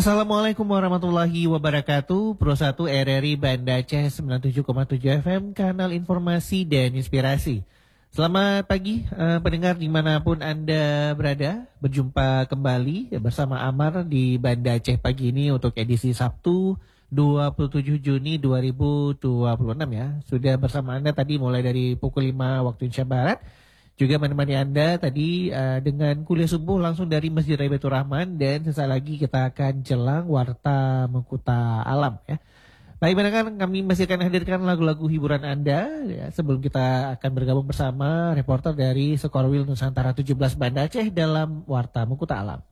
Assalamualaikum warahmatullahi wabarakatuh. Pro 1 RRI Banda Aceh 97,7 FM, kanal informasi dan inspirasi. Selamat pagi pendengar dimanapun Anda berada. Berjumpa kembali bersama Amar di Banda Aceh pagi ini untuk edisi Sabtu 27 Juni 2026 ya. Sudah bersama Anda tadi mulai dari pukul 5 waktu Indonesia Barat. Juga menemani Anda tadi dengan kuliah subuh langsung dari Masjid Raya Baitur Rahman, dan sesaat lagi kita akan jelang Warta Mengkuta Alam ya. Baik, kan kami masih akan hadirkan lagu-lagu hiburan Anda ya, sebelum kita akan bergabung bersama reporter dari Sekorwil Nusantara 17 Banda Aceh dalam Warta Mengkuta Alam.